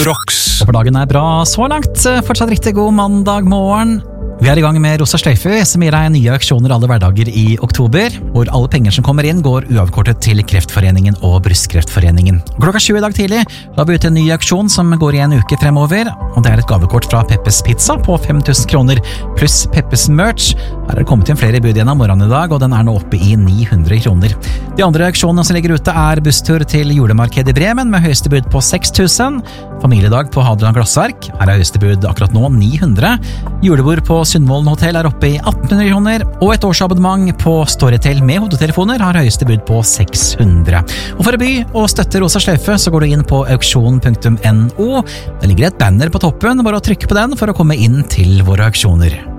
Rocks. Håper dagen bra så langt. Fortsatt riktig god mandag morgen. Vi I gang med Rosa Sløyfe, som gir deg nye auksjoner alle hverdager I oktober, hvor alle penger som kommer inn går uavkortet til Kreftforeningen og Brystkreftforeningen. Klokka 7 I dag tidlig la vi ut en ny auksjon som går I en uke fremover, og det et gavekort fra Peppes Pizza på 5.000 kroner, pluss Peppes merch. Her det kommet inn flere bud gjennom morgenen I dag, og den nå oppe I 900 kroner. De andre auksjonene som ligger ute busstur til julemarkedet I Bremen med høyeste bud på 6.000, familiedag på Hadeland Glassverk, her høyeste bud akkurat nå 900, julebord på Sundvolden Hotel oppe I 1800 kroner, og et årsabonnement på Storytel med hodetelefoner har høyeste bud på 600. Og for å by og støtte Rosa Sløyfe så går du inn på auksjon.no. Det ligger et banner på toppen, bare å trykke på den for å komme inn til våre auksjoner.